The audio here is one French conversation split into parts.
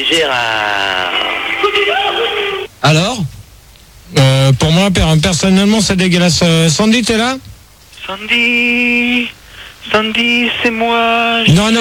Gérard. Alors Pour moi, personnellement, c'est dégueulasse. Sandy, t'es là? Sandy, c'est moi. Non,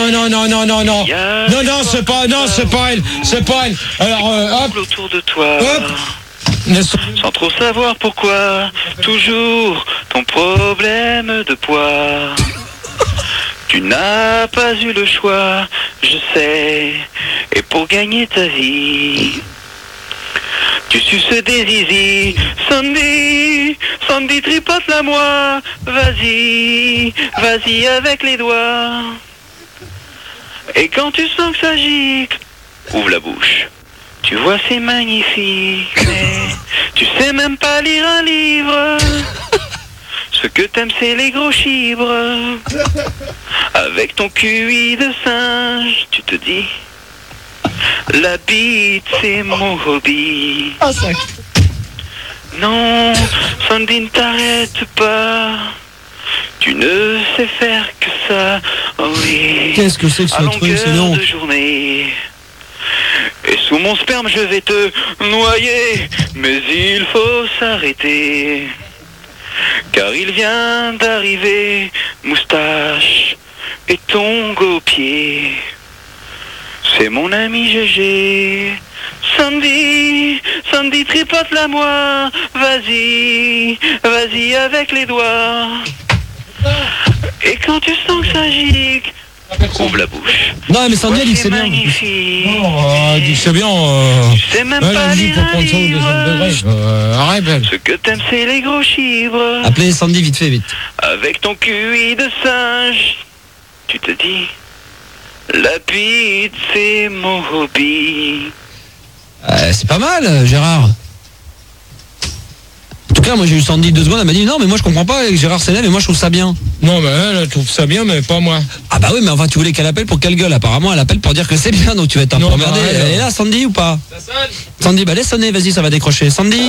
c'est pas elle. Alors, hop. Autour de toi. Hop. Sans trop savoir pourquoi, toujours ton problème de poids. Tu n'as pas eu le choix, je sais, et pour gagner ta vie, tu suces des zizi. Sandy, tripote-la moi, vas-y avec les doigts. Et quand tu sens que ça gicle, ouvre la bouche. Tu vois, c'est magnifique, mais tu sais même pas lire un livre. Ce que t'aimes, c'est les gros chibres. Avec ton QI de singe, tu te dis, la bite, c'est mon hobby. Non, Sandy, ne t'arrête pas. Tu ne sais faire que ça, oh oui. Qu'est-ce que c'est que ce truc, c'est long. De journée. Et sous mon sperme je vais te noyer, mais il faut s'arrêter, car il vient d'arriver, moustache et tongs aux pieds. C'est mon ami GG. Sandy, tripote-la moi, vas-y avec les doigts. Et quand tu sens que ça gicle, ouvre la bouche. Non mais Sandy, elle dit que c'est bien. Magnifique. Non, dit que c'est bien. C'est même elle pas a dit lire pour un prendre ça au deuxième degré. livre. Arrête, elle. Ce que t'aimes, c'est les gros chibres. Appelez Sandy vite fait, vite. Avec ton QI de singe, tu te dis, la bite, c'est mon hobby. C'est pas mal, Gérard. En tout cas, moi j'ai eu Sandy 2 secondes, elle m'a dit non mais moi je comprends pas, Gérard s'élève et moi je trouve ça bien. Non mais elle trouve ça bien, mais pas moi. Ah bah oui, mais enfin tu voulais qu'elle appelle pour quelle gueule? Apparemment elle appelle pour dire que c'est bien, donc tu vas être un peu Non, emmerdé. bah, Elle est là, Sandy, ou pas? Ça sonne. Sandy, bah laisse sonner, vas-y, ça va décrocher. Sandy.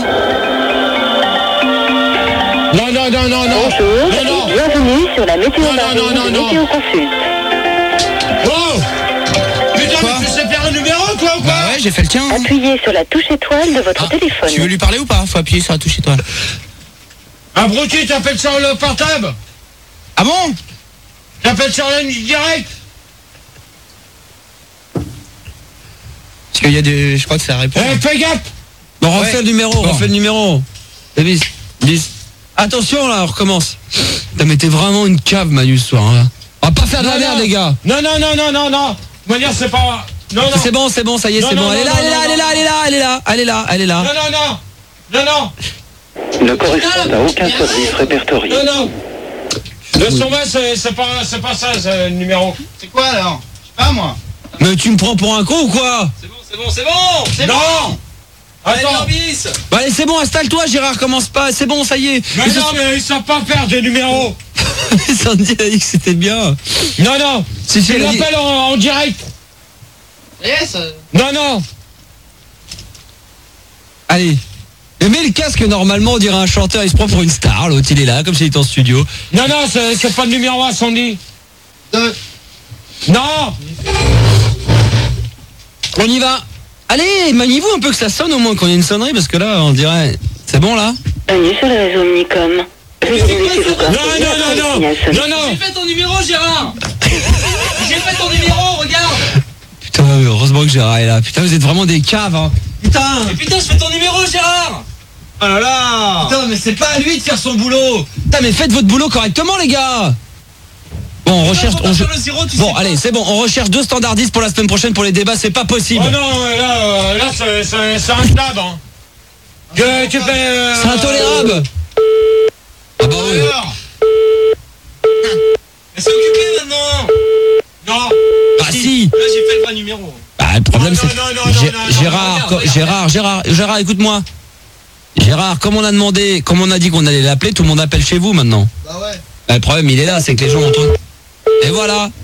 Non. Bonjour, Non. bienvenue sur la météo Non. Météo Consult. Oh putain, Quoi? mais tu sais faire le numéro, toi, ou Bah pas? ouais, j'ai fait le tien. hein. Appuyez sur la touche étoile de votre téléphone. Tu veux lui parler ou pas? Faut appuyer sur la touche étoile. Abruti, t'appelles sur le portable? Ah bon? T'appelles sur la ligne directe? Parce qu'il y a des... Je crois que ça répond. Fais gaffe! Bon, refais le numéro, refais le numéro. Bis. Attention là, on recommence. Putain, mais t'es vraiment une cave, Manu, ce soir. Hein. On va pas faire de la merde, les gars. Non. De manière, c'est pas... Non. C'est bon, ça y est, c'est bon. Elle est là. Non. Ne correspond à aucun service répertorié. Non. Le sommet, c'est pas ça, c'est le numéro. C'est quoi alors? Je sais pas moi. Mais tu me prends pour un con ou quoi? C'est bon. Non. Attends. Bah allez, c'est bon, installe-toi, Gérard, commence pas. C'est bon, ça y est. Mais non, mais ils savent pas faire des numéros. Sandy a dit que c'était bien. Non. Si, Tu elle a dit- l'appelles en direct. Yes. Non. Allez. Mais le casque, normalement, on dirait un chanteur, il se prend pour une star. L'autre, il est là, comme s'il était en studio. Non, c'est pas le numéro à Sandy. 2. Non. On y va. Allez, maniez-vous un peu que ça sonne au moins, qu'on ait une sonnerie, parce que là, on dirait... C'est bon, là? Bienvenue sur le réseau Omnicom. Veuillez laissez-vous Non. J'ai fait ton numéro, Gérard. J'ai fait ton numéro, regarde. Putain, heureusement que Gérard est là. Putain, vous êtes vraiment des caves, hein. Putain. Mais putain, je fais ton numéro, Gérard. Oh là là. Putain, mais c'est pas à lui de faire son boulot. Putain, mais faites votre boulot correctement, les gars. Bon, on recherche... Sur le 0, tu Bon, sais allez, pas. c'est bon. On recherche 2 standardistes pour la semaine prochaine pour les débats. C'est pas possible. Oh non, là c'est un stab, hein. Que tu fais... C'est intolérable. Ah bah oui. Alors. Mais c'est occupé maintenant. Non. Bah si. Là, j'ai fait le vrai numéro. Bah, le problème, c'est... Non. Gérard, écoute-moi. Gérard, comme on a dit qu'on allait l'appeler, tout le monde appelle chez vous maintenant. Bah ouais. Bah, le problème, il est là, c'est que les gens ont... Et voilà.